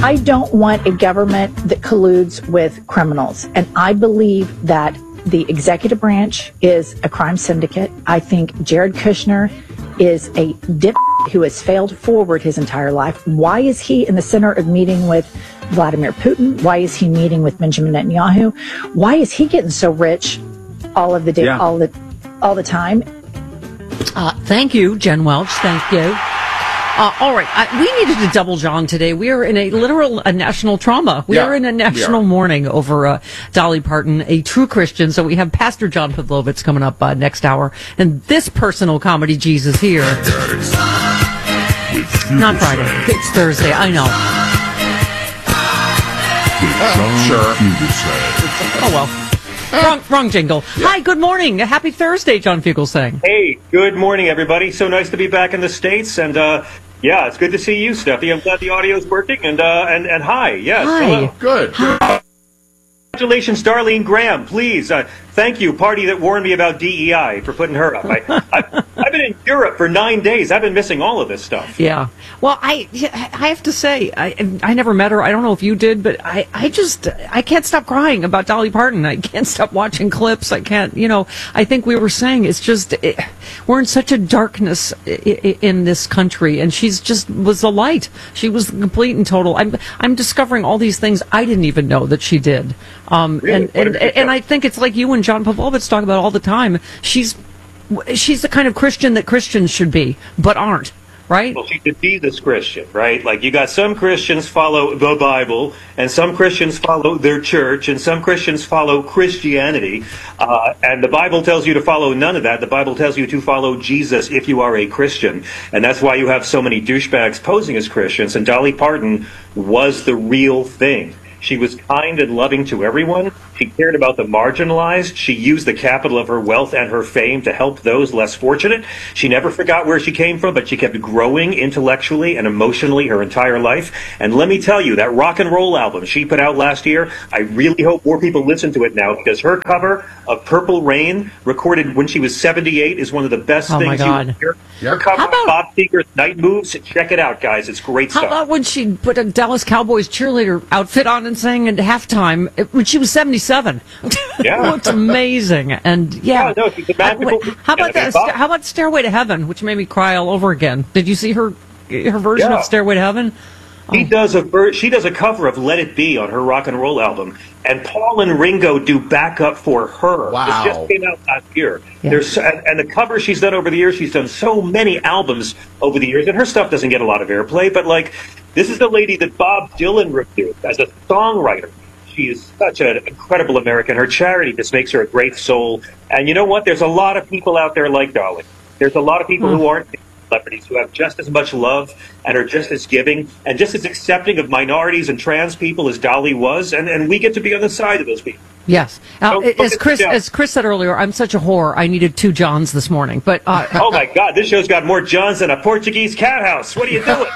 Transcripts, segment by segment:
I don't want a government that colludes with criminals. And I believe that the executive branch is a crime syndicate. I think Jared Kushner is a dip who has failed forward his entire life. Why is he in the center of meeting with Vladimir Putin? Why is he meeting with Benjamin Netanyahu? Why is he getting so rich all of the day, all the time? Thank you, Jen Welch. Thank you. All right. We needed to double John today. We are in a national trauma. We are in a national mourning over Dolly Parton, a true Christian. So we have Pastor John Pavlovitz coming up next hour. And this personal comedy Jesus here. Not Friday. It's Thursday. I know. Sure. Oh, well. Wrong jingle. Yeah. Hi, good morning. Happy Thursday, John Fugelsang. Hey, good morning, everybody. So nice to be back in the States. And, yeah, it's good to see you, Steffi. I'm glad the audio's working. And hi. Yes. Hi. Hello. Good. Congratulations, Darlene Graham. Please, thank you, party that warned me about DEI, for putting her up. I've been in Europe for 9 days. I've been missing all of this stuff. Yeah. Well, I have to say, I never met her. I don't know if you did, but I can't stop crying about Dolly Parton. I can't stop watching clips. I can't, I think we were saying it's just, we're in such a darkness in this country, and she's just was a light. She was complete and total. I'm discovering all these things I didn't even know that she did. Really? And I think it's like you and John Pavlovitz talk about all the time. She's the kind of Christian that Christians should be, but aren't, right? Well, she's a Jesus Christian, right? Like, you got some Christians follow the Bible, and some Christians follow their church, and some Christians follow Christianity. And the Bible tells you to follow none of that. The Bible tells you to follow Jesus if you are a Christian. And that's why you have so many douchebags posing as Christians. And Dolly Parton was the real thing. She was kind and loving to everyone. She cared about the marginalized. She used the capital of her wealth and her fame to help those less fortunate. She never forgot where she came from, but she kept growing intellectually and emotionally her entire life. And let me tell you, that rock and roll album she put out last year, I really hope more people listen to it now, because her cover of Purple Rain, recorded when she was 78, is one of the best things you can hear. Her cover of Bob Seger's Night Moves, check it out, guys. It's great stuff. How about when she put a Dallas Cowboys cheerleader outfit on and sang at halftime when she was 77? Yeah. Looked amazing. And no, she's a magical. How about that? How about Stairway to Heaven, which made me cry all over again? Did you see her version of Stairway to Heaven? She does a cover of Let It Be on her rock and roll album, and Paul and Ringo do backup for her. Wow. It just came out last year. Yeah. And the cover she's done over the years, she's done so many albums over the years, and her stuff doesn't get a lot of airplay, but like, this is the lady that Bob Dylan reviewed as a songwriter. She is such an incredible American. Her charity just makes her a great soul. And you know what? There's a lot of people out there like Dolly. There's a lot of people who aren't celebrities, who have just as much love and are just as giving and just as accepting of minorities and trans people as Dolly was, and we get to be on the side of those people. Yes. As Chris said earlier, I'm such a whore. I needed 2 Johns this morning. But oh my God, this show's got more Johns than a Portuguese cat house. What are you doing?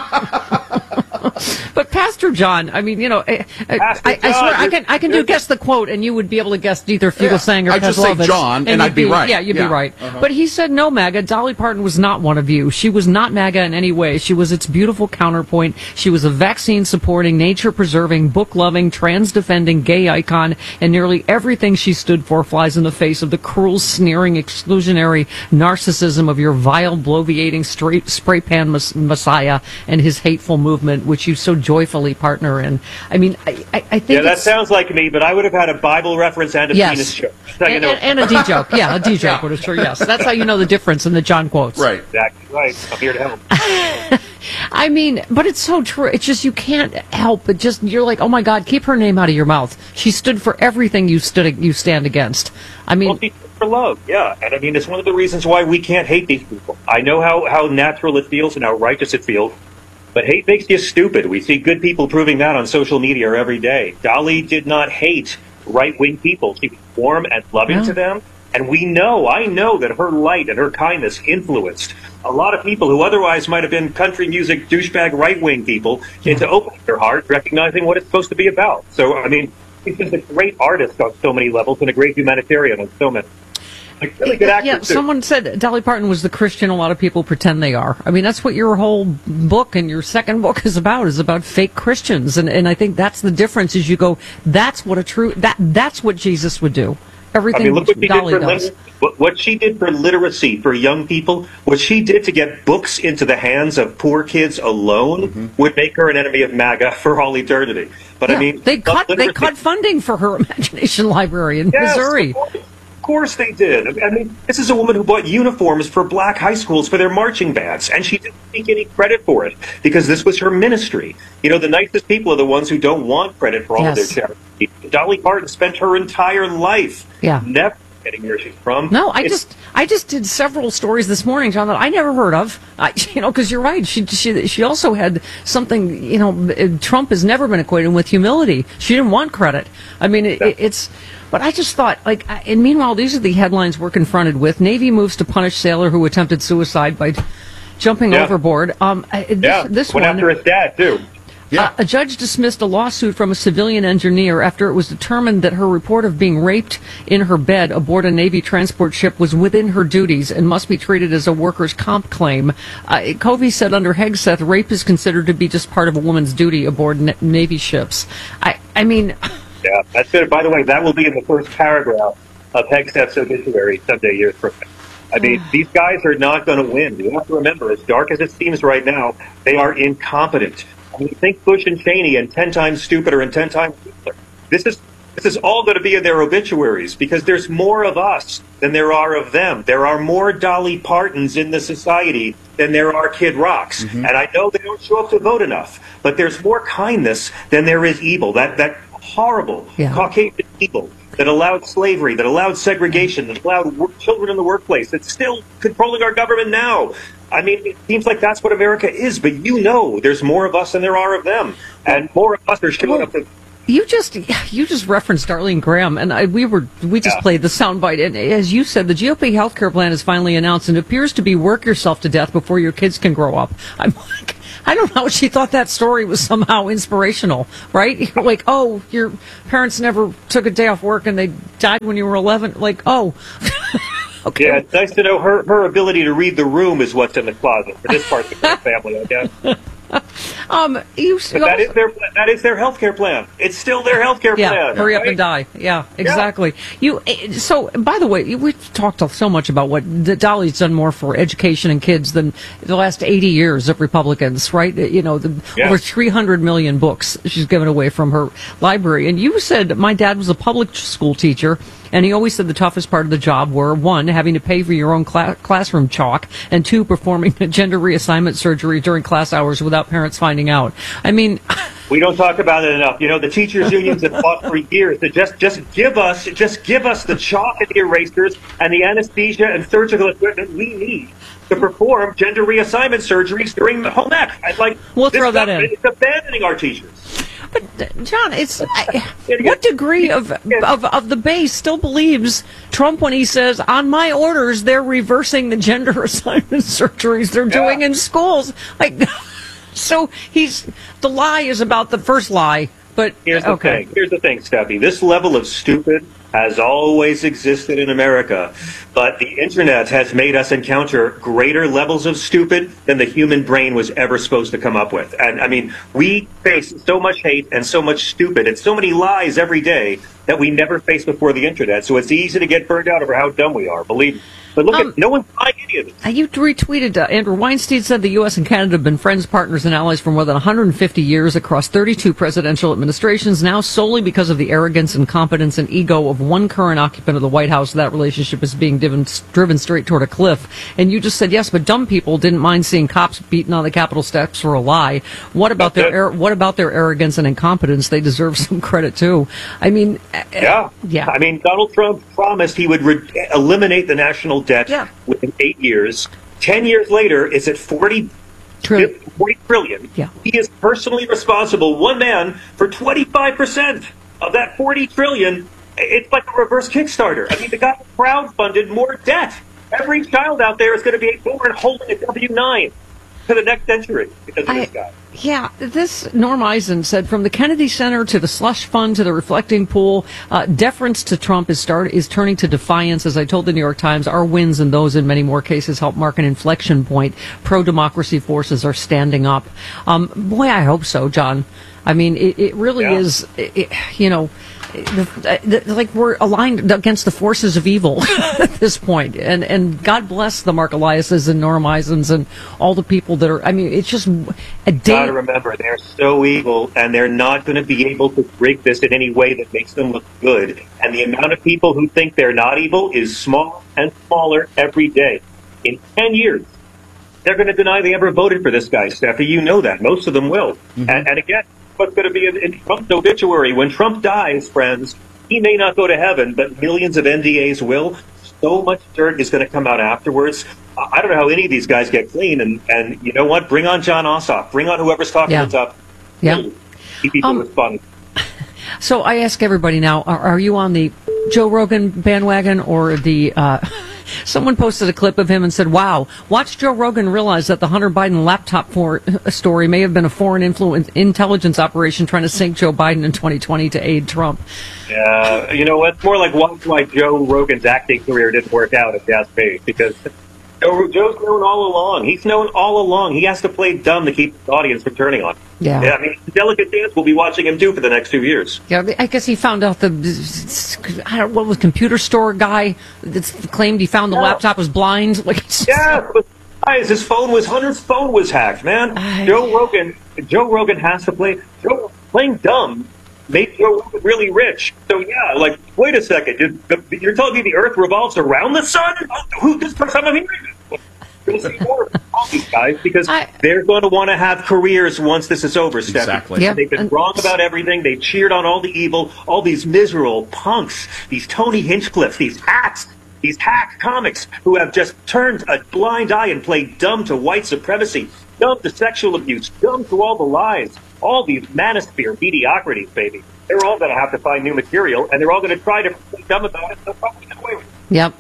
But Pastor John, I mean, I swear I can guess the quote, and you would be able to guess either Fugelsang or I'd just say John, and I'd be right. Yeah, you'd be right. Uh-huh. But he said, no, MAGA, Dolly Parton was not one of you. She was not MAGA in any way. She was its beautiful counterpoint. She was a vaccine-supporting, nature-preserving, book-loving, trans-defending, gay icon, and nearly everything she stood for flies in the face of the cruel, sneering, exclusionary narcissism of your vile, bloviating, spray pan messiah and his hateful movement, which you so joyfully partner in. I mean, I think... Yeah, that sounds like me, but I would have had a Bible reference and a penis joke. And a D joke. Yeah, a D joke would have sure, yes. That's how you know the difference in the John quotes. Right. Exactly right. I'm here to help. I mean, but it's so true. It's just, you can't help but just, you're like, oh my God, keep her name out of your mouth. She stood for everything you stand against. I mean... Well, she stood for love, yeah. And I mean, it's one of the reasons why we can't hate these people. I know how natural it feels and how righteous it feels. But hate makes you stupid. We see good people proving that on social media every day. Dolly did not hate right-wing people. She was warm and loving to them. And I know that her light and her kindness influenced a lot of people who otherwise might have been country music douchebag right-wing people into opening their heart, recognizing what it's supposed to be about. So, I mean, she's just a great artist on so many levels and a great humanitarian on so many. Like, really good actor, yeah, too. someone said Dolly Parton was the Christian a lot of people pretend they are. I mean, that's what your whole book and your second book is about fake Christians. And I think that's the difference is you go, that's what that's what Jesus would do. Everything look what she Dolly did for does. what she did for literacy for young people, what she did to get books into the hands of poor kids alone would make her an enemy of MAGA for all eternity. But I mean, they cut funding for her Imagination Library in Missouri. Of course they did. I mean, this is a woman who bought uniforms for black high schools for their marching bands, and she didn't take any credit for it because this was her ministry. You know, the nicest people are the ones who don't want credit for all of their charity. Dolly Parton spent her entire life never getting where she's from. No, I just did several stories this morning, John, that I never heard of. Because you're right. She also had something. You know, Trump has never been equated with humility. She didn't want credit. I mean, it's. But I just thought, and meanwhile, these are the headlines we're confronted with. Navy moves to punish sailor who attempted suicide by jumping overboard. This went after his dad too. A judge dismissed a lawsuit from a civilian engineer after it was determined that her report of being raped in her bed aboard a Navy transport ship was within her duties and must be treated as a workers' comp claim. Covey said under Hegseth, rape is considered to be just part of a woman's duty aboard Navy ships. I mean... Yeah, that's good. By the way, that will be in the first paragraph of Hegseth's obituary someday years from now. I mean, these guys are not going to win. You have to remember, as dark as it seems right now, they are incompetent. I mean, think Bush and Cheney and 10 times stupider and 10 times stupider. This is all going to be in their obituaries because there's more of us than there are of them. There are more Dolly Partons in the society than there are Kid Rocks. And I know they don't show up to vote enough, but there's more kindness than there is evil. That horrible Caucasian evil that allowed slavery, that allowed segregation, that allowed children in the workplace, that's still controlling our government now. I mean, it seems like that's what America is, but you know there's more of us than there are of them. And more of us are showing up to... You just referenced Darlene Graham, and we just played the soundbite. And as you said, the GOP healthcare plan is finally announced, and it appears to be work yourself to death before your kids can grow up. I'm like, I don't know. She thought that story was somehow inspirational, right? Like, oh, your parents never took a day off work and they died when you were 11. Like, oh. Okay. Yeah, it's nice to know her ability to read the room is what's in the closet for this part of the family, I guess. That is their health care plan. It's still their health care plan. Hurry up and die. Yeah, exactly. So, by the way, we've talked so much about what Dolly's done more for education and kids than the last 80 years of Republicans, right? You know, over 300 million books she's given away from her library. And you said my dad was a public school teacher, and he always said the toughest part of the job were, 1, having to pay for your own classroom chalk, and 2, performing gender reassignment surgery during class hours without parents finding out. I mean... We don't talk about it enough. You know, the teachers' unions have fought for years to just give us the chalk and the erasers and the anesthesia and surgical equipment we need to perform gender reassignment surgeries during the home ec. We'll throw that in. It's abandoning our teachers. But John, it's what degree of the base still believes Trump when he says, on my orders, they're reversing the gender assignment surgeries they're doing in schools? Like, so the lie is about the first lie. But here's the thing. Here's the thing, Steffi. This level of stupid has always existed in America, but the internet has made us encounter greater levels of stupid than the human brain was ever supposed to come up with. And I mean, we face so much hate and so much stupid and so many lies every day that we never faced before the internet. So it's easy to get burned out over how dumb we are, believe me. But look, no one's buying any of it. You retweeted, Andrew Weinstein said the U.S. and Canada have been friends, partners, and allies for more than 150 years across 32 presidential administrations. Now, solely because of the arrogance, incompetence, and ego of one current occupant of the White House, that relationship is being driven straight toward a cliff. And you just said, yes, but dumb people didn't mind seeing cops beaten on the Capitol steps for a lie. What about their arrogance and incompetence? They deserve some credit, too. I mean... Yeah. I mean, Donald Trump promised he would eliminate the national debt within 8 years. 10 years later, it's at 40 trillion. Yeah. He is personally responsible, one man, for 25% of that 40 trillion. It's like a reverse Kickstarter. I mean, the guy crowdfunded more debt. Every child out there is going to be born holding a W-9. to the next century because of this guy. Yeah, this Norm Eisen said, from the Kennedy Center to the slush fund to the reflecting pool, deference to Trump is turning to defiance. As I told the New York Times, our wins and those in many more cases help mark an inflection point. Pro-democracy forces are standing up. Boy, I hope so, John. I mean, it really is, like we're aligned against the forces of evil at this point. And God bless the Mark Eliases and Norm Eisens and all the people that are, I mean, it's just a day. Gotta remember, they're so evil, and they're not going to be able to break this in any way that makes them look good. And the amount of people who think they're not evil is small and smaller every day. In 10 years, they're going to deny they ever voted for this guy, Steffi. You know that. Most of them will. Mm-hmm. And again, what's going to be in Trump's obituary? When Trump dies, friends, he may not go to heaven, but millions of NDAs will. So much dirt is going to come out afterwards. I don't know how any of these guys get clean. And you know what? Bring on John Ossoff. Bring on whoever's talking what's up. Yeah. Keep people responding. So I ask everybody now, are you on the Joe Rogan bandwagon or the... Someone posted a clip of him and said, wow, watch Joe Rogan realize that the Hunter Biden laptop story may have been a foreign intelligence operation trying to sink Joe Biden in 2020 to aid Trump. Yeah, you know what? It's more like why Joe Rogan's acting career didn't work out, if you ask me, because Joe's known all along. He's known all along. He has to play dumb to keep the audience from turning on him. Yeah, I mean, the delicate dance we'll be watching him do for the next 2 years. Yeah, I guess he found out what was computer store guy that claimed he found the laptop was blind. Like, but guys, Hunter's phone was hacked, man. Joe Rogan has to play. Playing dumb made Joe Rogan really rich. So yeah, like, wait a second, you're telling me the Earth revolves around the sun? Who this first time I'm hearing this? You'll see more of all these guys because they're going to want to have careers once this is over, Steph. Exactly. Yep. They've been wrong about everything. They cheered on all the evil, all these miserable punks, these Tony Hinchcliffe, these hack comics who have just turned a blind eye and played dumb to white supremacy, dumb to sexual abuse, dumb to all the lies, all these manosphere mediocrities, baby. They're all going to have to find new material, and they're all going to try to play dumb about it. They'll probably get away with it. Yep.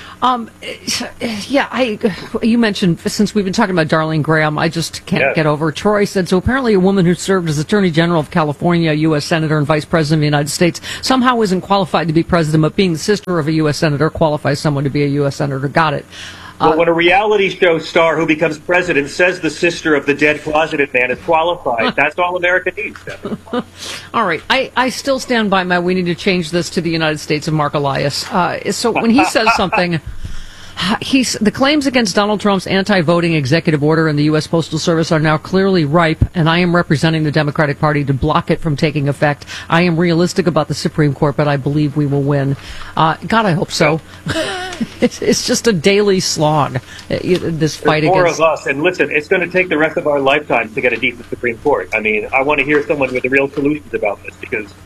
You mentioned, since we've been talking about Darlene Graham, I just can't get over. Troy said, so apparently a woman who served as Attorney General of California, U.S. Senator and Vice President of the United States, somehow isn't qualified to be president, but being the sister of a U.S. Senator qualifies someone to be a U.S. Senator. Got it. Well, when a reality show star who becomes president says the sister of the dead closeted man is qualified, that's all America needs. All right. I still stand by we need to change this to the United States of Mark Elias. So when he says something... the claims against Donald Trump's anti-voting executive order in the U.S. Postal Service are now clearly ripe, and I am representing the Democratic Party to block it from taking effect. I am realistic about the Supreme Court, but I believe we will win. God, I hope so. It's just a daily slog, this fight against... more of us, and listen, it's going to take the rest of our lifetimes to get a decent Supreme Court. I mean, I want to hear someone with the real solutions about this, because...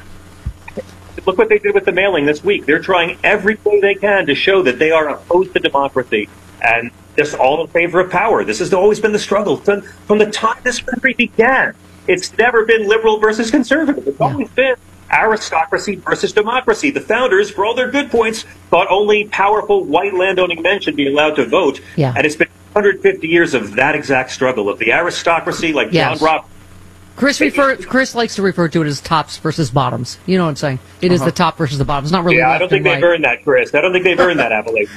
look what they did with the mailing this week. They're trying every way they can to show that they are opposed to democracy and just all in favor of power. This has always been the struggle. From the time this country began, it's never been liberal versus conservative. It's always been aristocracy versus democracy. The founders, for all their good points, thought only powerful white landowning men should be allowed to vote. Yeah. And it's been 150 years of that exact struggle, of the aristocracy, like John Roberts. Chris likes to refer to it as tops versus bottoms. You know what I'm saying? It is the top versus the bottom. It's not really. Yeah, I don't think they've earned that, Chris. I don't think they've earned that appellation.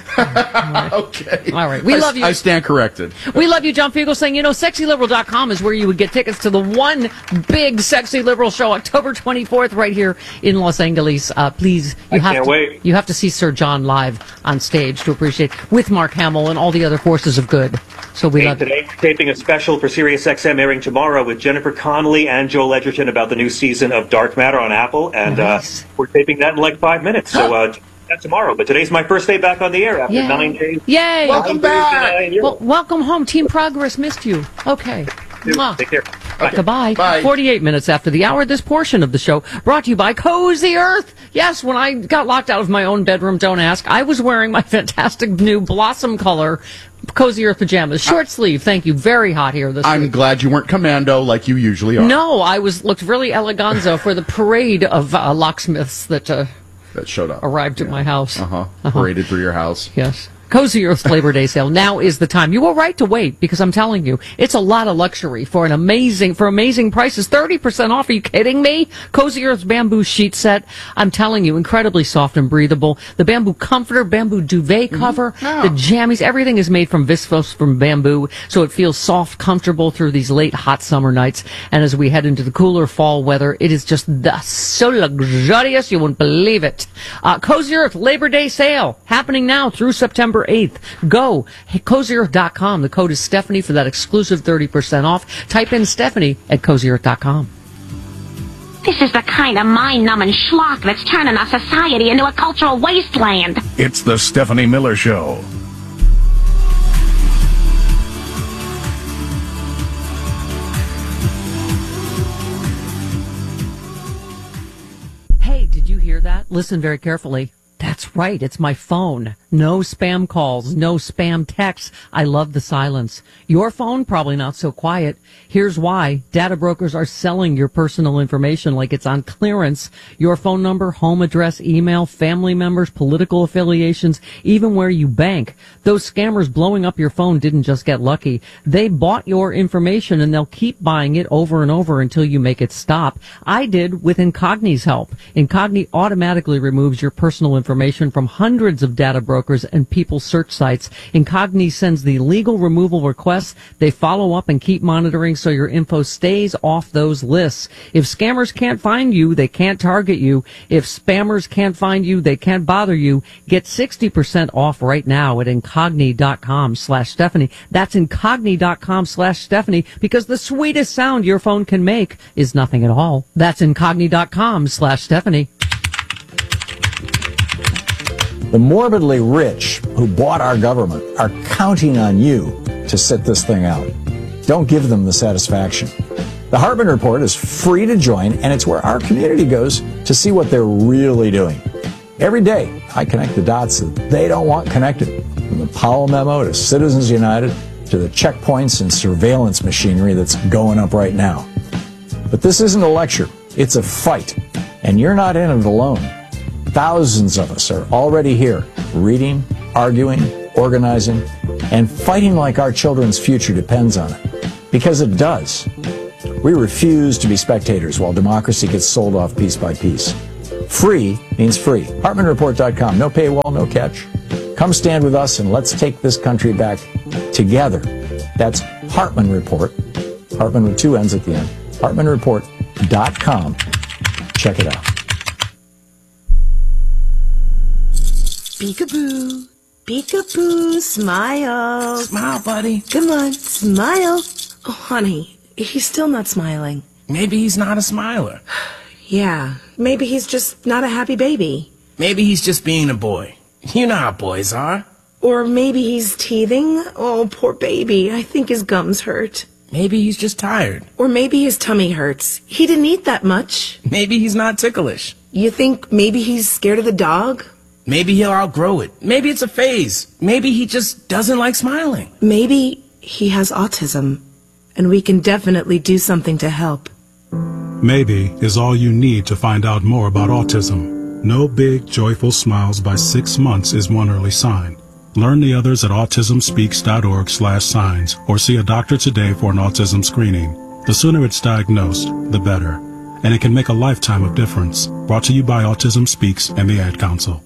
Okay. All right. We love you. I stand corrected. We love you, John Fugel, saying, sexyliberal.com is where you would get tickets to the one big Sexy Liberal show, October 24th, right here in Los Angeles. Please, I can't wait. You have to see Sir John live on stage to appreciate, with Mark Hamill and all the other forces of good. So we love today. We're taping a special for SiriusXM airing tomorrow with Jennifer Connelly and Joel Edgerton about the new season of Dark Matter on Apple, and we're taping that in like 5 minutes. So that's tomorrow. But today's my first day back on the air after 9 days. Yay! Welcome back. Well, welcome home. Team Progress missed you. Okay. Take care. Okay. Goodbye. Bye. 48 minutes after the hour, this portion of the show brought to you by Cozy Earth. Yes, when I got locked out of my own bedroom, don't ask, I was wearing my fantastic new blossom color Cozy Earth pajamas, short sleeve. Thank you. Very hot here this week. I'm glad you weren't commando like you usually are. No, I looked really eleganza for the parade of locksmiths that showed up, arrived at my house. Paraded through your house. Yes. Cozy Earth's Labor Day sale. Now is the time. You were right to wait, because I'm telling you, it's a lot of luxury for amazing prices. 30% off. Are you kidding me? Cozy Earth's bamboo sheet set. I'm telling you, incredibly soft and breathable. The bamboo comforter, bamboo duvet cover, the jammies, everything is made from viscose from bamboo, so it feels soft, comfortable through these late hot summer nights. And as we head into the cooler fall weather, it is just so luxurious, you wouldn't believe it. Cozy Earth Labor Day sale happening now through September 8th. Go CozyEarth.com. The code is Stephanie for that exclusive 30% off. Type in Stephanie at CozyEarth.com. This is the kind of mind-numbing schlock that's turning our society into a cultural wasteland. It's the Stephanie Miller Show. Hey, did you hear that? Listen very carefully. That's right. It's my phone. No spam calls, no spam texts. I love the silence. Your phone, probably not so quiet. Here's why. Data brokers are selling your personal information like it's on clearance. Your phone number, home address, email, family members, political affiliations, even where you bank. Those scammers blowing up your phone didn't just get lucky. They bought your information and they'll keep buying it over and over until you make it stop. I did with Incogni's help. Incogni automatically removes your personal information from hundreds of data brokers and people search sites. Incogni sends the legal removal requests. They follow up and keep monitoring so your info stays off those lists. If scammers can't find you, they can't target you. If spammers can't find you, they can't bother you. Get 60% off right now at Incogni.com/Stephanie. That's Incogni.com/Stephanie, because the sweetest sound your phone can make is nothing at all. That's Incogni.com/Stephanie. The morbidly rich who bought our government are counting on you to sit this thing out. Don't give them the satisfaction. The Hartman Report is free to join, and it's where our community goes to see what they're really doing. Every day, I connect the dots that they don't want connected, from the Powell memo to Citizens United to the checkpoints and surveillance machinery that's going up right now. But this isn't a lecture. It's a fight, and you're not in it alone. Thousands of us are already here, reading, arguing, organizing, and fighting like our children's future depends on it. Because it does. We refuse to be spectators while democracy gets sold off piece by piece. Free means free. HartmanReport.com. No paywall, no catch. Come stand with us and let's take this country back together. That's Hartman Report. Hartman with two N's at the end. HartmanReport.com. Check it out. Peekaboo, peekaboo, smile. Smile, buddy. Come on, smile. Oh, honey, he's still not smiling. Maybe he's not a smiler. Yeah, maybe he's just not a happy baby. Maybe he's just being a boy. You know how boys are. Or maybe he's teething. Oh, poor baby. I think his gums hurt. Maybe he's just tired. Or maybe his tummy hurts. He didn't eat that much. Maybe he's not ticklish. You think maybe he's scared of the dog? Maybe he'll outgrow it. Maybe it's a phase. Maybe he just doesn't like smiling. Maybe he has autism, and we can definitely do something to help. Maybe is all you need to find out more about autism. No big, joyful smiles by 6 months is one early sign. Learn the others at autismspeaks.org/signs or see a doctor today for an autism screening. The sooner it's diagnosed, the better. And it can make a lifetime of difference. Brought to you by Autism Speaks and the Ad Council.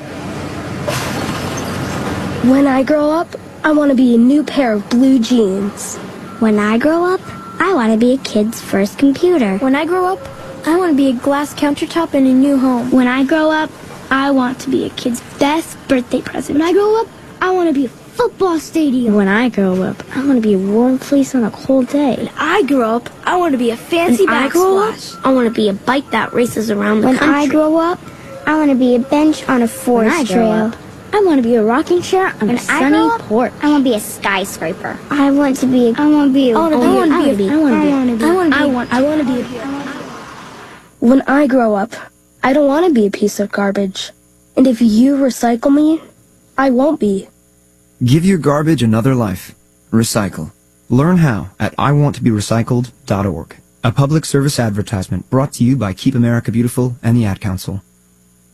When I grow up, I want to be a new pair of blue jeans. When I grow up, I want to be a kid's first computer. When I grow up, I want to be a glass countertop in a new home. When I grow up, I want to be a kid's best birthday present. When I grow up, I want to be a football stadium. When I grow up, I want to be a warm fleece on a cold day. When I grow up, I want to be a fancy backsplash. I want to be a bike that races around the country. When I grow up, I want to be a bench on a forest trail. I want to be a rocking chair on a sunny porch. I want to be a skyscraper. I want to be When I grow up, I don't want to be a piece of garbage. And if you recycle me, I won't be. Give your garbage another life. Recycle. Learn how at iwanttoberecycled.org. A public service advertisement brought to you by Keep America Beautiful and the Ad Council.